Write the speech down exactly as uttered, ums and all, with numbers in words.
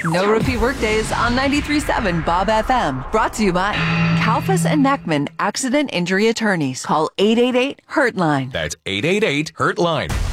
No repeat workdays on ninety-three point seven Bob F M. Brought to you by Kalfas and Neckman Accident Injury Attorneys. Call eight eight eight, hurt line. That's eight eight eight, hurt line.